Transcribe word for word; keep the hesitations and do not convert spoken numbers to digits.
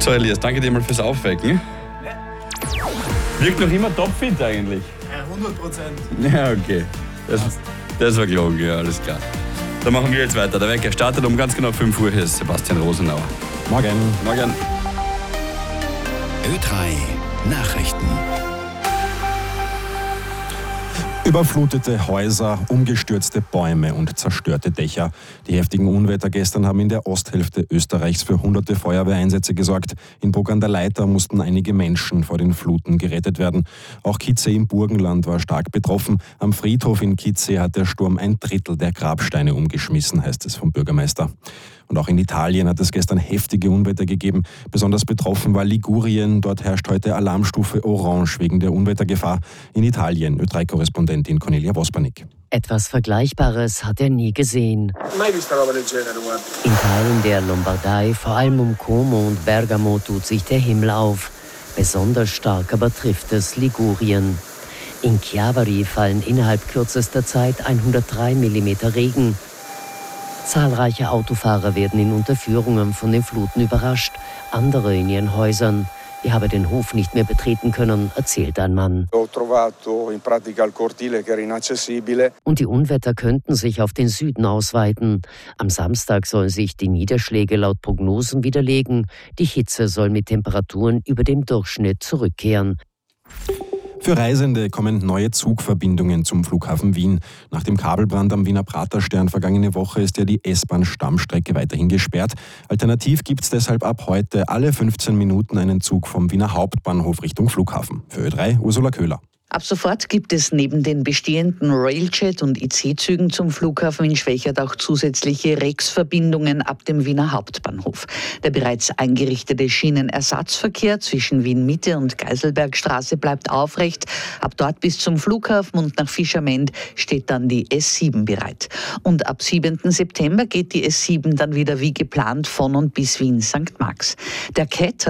So, Elias, danke dir mal fürs Aufwecken. Wirkt noch immer topfit eigentlich. Ja, hundert Prozent. Ja, okay. Das, das war gelogen, ja, alles klar. Dann machen wir jetzt weiter. Der Wecker startet um ganz genau fünf Uhr. Hier ist Sebastian Rosenauer. Morgen. Morgen. Ö drei Nachrichten. Überflutete Häuser, umgestürzte Bäume und zerstörte Dächer. Die heftigen Unwetter gestern haben in der Osthälfte Österreichs für hunderte Feuerwehreinsätze gesorgt. In Burg an der Leitha mussten einige Menschen vor den Fluten gerettet werden. Auch Kitzee im Burgenland war stark betroffen. Am Friedhof in Kitzee hat der Sturm ein Drittel der Grabsteine umgeschmissen, heißt es vom Bürgermeister. Und auch in Italien hat es gestern heftige Unwetter gegeben. Besonders betroffen war Ligurien. Dort herrscht heute Alarmstufe Orange wegen der Unwettergefahr. In Italien Ö drei Korrespondentin Cornelia Vospanik. Etwas Vergleichbares hat er nie gesehen. In Teilen der Lombardei, vor allem um Como und Bergamo, tut sich der Himmel auf. Besonders stark aber trifft es Ligurien. In Chiavari fallen innerhalb kürzester Zeit hundertdrei Millimeter Regen. Zahlreiche Autofahrer werden in Unterführungen von den Fluten überrascht, andere in ihren Häusern. Ich habe den Hof nicht mehr betreten können, erzählt ein Mann. Und die Unwetter könnten sich auf den Süden ausweiten. Am Samstag sollen sich die Niederschläge laut Prognosen widerlegen. Die Hitze soll mit Temperaturen über dem Durchschnitt zurückkehren. Für Reisende kommen neue Zugverbindungen zum Flughafen Wien. Nach dem Kabelbrand am Wiener Praterstern vergangene Woche ist ja die S-Bahn-Stammstrecke weiterhin gesperrt. Alternativ gibt es deshalb ab heute alle fünfzehn Minuten einen Zug vom Wiener Hauptbahnhof Richtung Flughafen. Für Ö drei Ursula Köhler. Ab sofort gibt es neben den bestehenden Railjet- und I C-Zügen zum Flughafen in Schwächert auch zusätzliche Rex-Verbindungen ab dem Wiener Hauptbahnhof. Der bereits eingerichtete Schienenersatzverkehr zwischen Wien-Mitte und Geiselbergstraße bleibt aufrecht. Ab dort bis zum Flughafen und nach Fischerment steht dann die S sieben bereit. Und ab siebenten September geht die S sieben dann wieder wie geplant von und bis Wien Sankt Marx. Der Cat